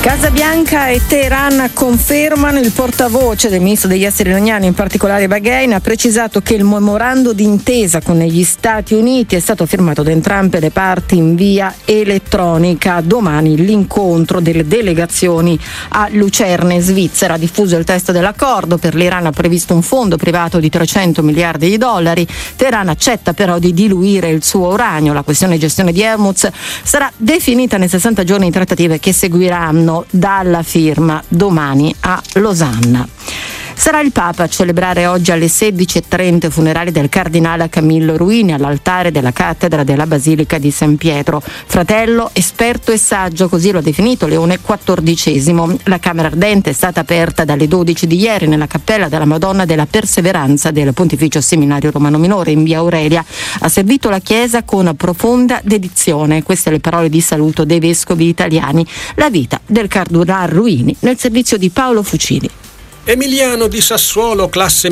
Casa Bianca e Teheran confermano. Il portavoce del ministro degli esteri iraniano, in particolare Baghein, ha precisato che il memorando d'intesa con gli Stati Uniti è stato firmato da entrambe le parti in via elettronica. Domani l'incontro delle delegazioni a Lucerne, Svizzera. Diffuso il testo dell'accordo, per l'Iran ha previsto un fondo privato di $300 miliardi. Teheran accetta però di diluire il suo uranio. La questione gestione di Hormuz sarà definita nei 60 giorni di trattative che seguiranno dalla firma domani a Losanna. Sarà il Papa a celebrare oggi alle 16:30 i funerali del cardinale Camillo Ruini all'altare della cattedra della Basilica di San Pietro. Fratello, esperto e saggio, così lo ha definito Leone XIV. La Camera Ardente è stata aperta dalle 12 di ieri nella cappella della Madonna della Perseveranza del Pontificio Seminario Romano Minore in via Aurelia. Ha servito la Chiesa con profonda dedizione. Queste le parole di saluto dei vescovi italiani. La vita del cardinale Ruini nel servizio di Paolo Fucini. Emiliano di Sassuolo, classe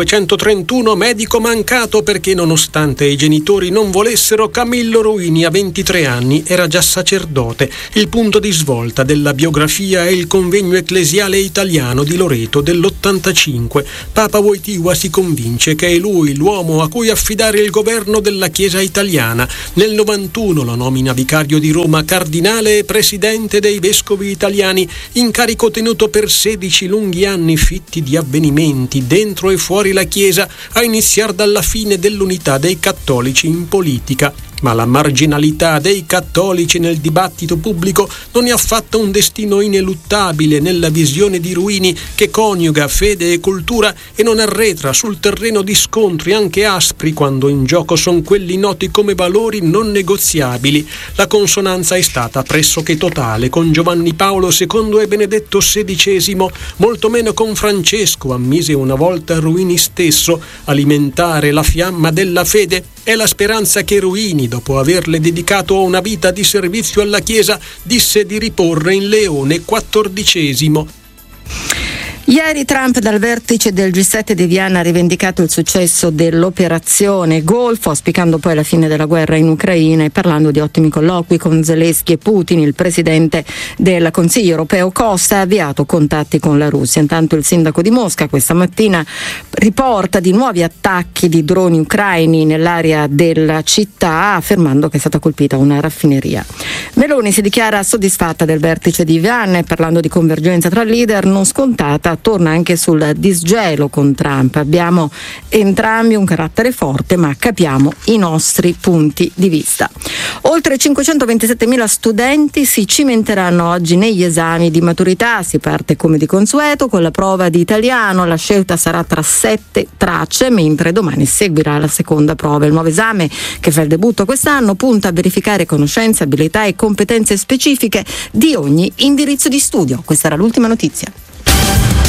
1931, medico mancato perché nonostante i genitori non volessero, Camillo Ruini a 23 anni era già sacerdote. Il punto di svolta della biografia è il convegno ecclesiale italiano di Loreto dell'85. Papa Wojtyła si convince che è lui l'uomo a cui affidare il governo della Chiesa italiana. Nel 91 lo nomina vicario di Roma, cardinale e presidente dei vescovi italiani, incarico tenuto per 16 lunghi anni fitti di avvenimenti dentro e fuori la Chiesa, a iniziare dalla fine dell'unità dei cattolici in politica. Ma la marginalità dei cattolici nel dibattito pubblico non è affatto un destino ineluttabile nella visione di Ruini, che coniuga fede e cultura e non arretra sul terreno di scontri anche aspri quando in gioco sono quelli noti come valori non negoziabili. La consonanza è stata pressoché totale con Giovanni Paolo II e Benedetto XVI, molto meno con Francesco, ammise una volta Ruini stesso. Alimentare la fiamma della fede è la speranza che Ruini, dopo averle dedicato una vita di servizio alla Chiesa, disse di riporre in Leone XIV. Ieri Trump dal vertice del G7 di Vienna ha rivendicato il successo dell'operazione Golfo, auspicando poi la fine della guerra in Ucraina e parlando di ottimi colloqui con Zelensky e Putin. Il presidente del Consiglio europeo Costa ha avviato contatti con la Russia. Intanto il sindaco di Mosca questa mattina riporta di nuovi attacchi di droni ucraini nell'area della città, affermando che è stata colpita una raffineria. Meloni si dichiara soddisfatta del vertice di Vienna e, parlando di convergenza tra leader non scontata, torna anche sul disgelo con Trump. Abbiamo entrambi un carattere forte, ma capiamo i nostri punti di vista. Oltre 527.000 studenti si cimenteranno oggi negli esami di maturità. Si parte come di consueto con la prova di italiano. La scelta sarà tra 7 tracce, mentre domani seguirà la seconda prova. Il nuovo esame, che fa il debutto quest'anno, punta a verificare conoscenze, abilità e competenze specifiche di ogni indirizzo di studio. Questa era l'ultima notizia.